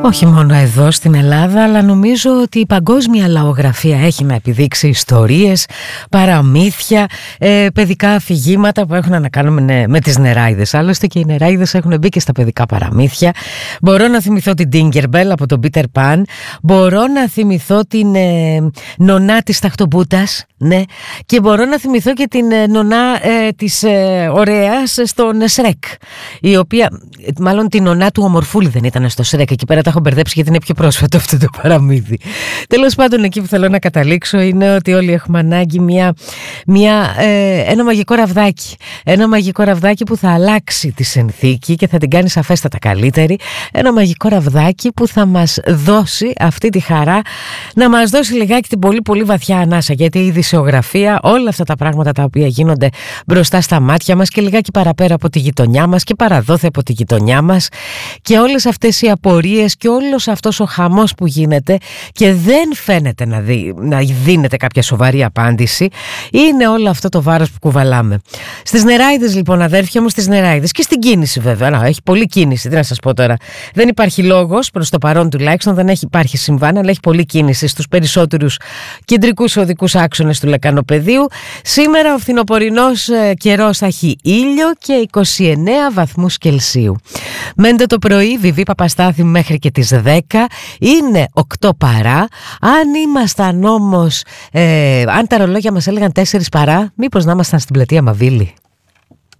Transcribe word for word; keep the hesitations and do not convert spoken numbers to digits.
Όχι μόνο εδώ στην Ελλάδα, αλλά νομίζω ότι η παγκόσμια λαογραφία έχει να επιδείξει ιστορίες, παραμύθια, ε, παιδικά αφηγήματα που έχουν να κάνουν με, με τις νεράιδες. Άλλωστε και οι νεράιδες έχουν μπει και στα παιδικά παραμύθια. Μπορώ να θυμηθώ την Tinkerbell από τον Peter Pan. Μπορώ να θυμηθώ την ε, νονά της Ταχτομπούτας. Ναι, και μπορώ να θυμηθώ και την ε, νονά ε, της ε, ωραίας στον Σρεκ, η οποία, μάλλον την νονά του Ομορφούλη δεν ήταν στο Σρεκ, εκεί πέρα τα έχω μπερδέψει γιατί είναι πιο πρόσφατο αυτό το παραμύθι. Τέλος πάντων, εκεί που θέλω να καταλήξω είναι ότι όλοι έχουμε ανάγκη μια, μια, ε, ένα μαγικό ραβδάκι, ένα μαγικό ραβδάκι που θα αλλάξει τη συνθήκη και θα την κάνει σαφέστατα καλύτερη, ένα μαγικό ραβδάκι που θα μας δώσει αυτή τη χαρά, να μας δώσει λιγάκι την πολύ πολύ βαθιά ανάσα, γιατί η ειδησιογραφία, όλα αυτά τα πράγματα τα οποία γίνονται μπροστά στα μάτια μας και λιγάκι παραπέρα από τη γειτονιά μας και παραδόθε από τη γειτονιά μας και όλες αυτές οι απορίες και όλος αυτός ο χαμός που γίνεται και δεν φαίνεται να, δει, να δίνεται κάποια σοβαρή απάντηση, είναι όλο αυτό το βάρος που κουβαλάμε. Στις νεράιδες λοιπόν, αδέρφια μου, στις νεράιδες και στην κίνηση βέβαια, να, έχει πολλή κίνηση, τι να σας πω τώρα, δεν υπάρχει λόγος προς το παρόν τουλάχιστον, δεν έχει, υπάρχει συμβάν, αλλά έχει πολλή κίνηση στους περισσότερους κεντρικούς οδικούς άξονες του λεκανοπεδίου. Σήμερα ο φθινοπορεινός ε, καιρός θα έχει ήλιο και είκοσι εννέα βαθμούς Κελσίου. Μέντε το πρωί, Βιβί Παπαστάθη μέχρι και τις δέκα, είναι οκτώ παρά. Αν ήμασταν όμως, ε, αν τα ρολόγια μας έλεγαν τέσσερις παρά, μήπως να ήμασταν στην πλατεία Μαβίλη.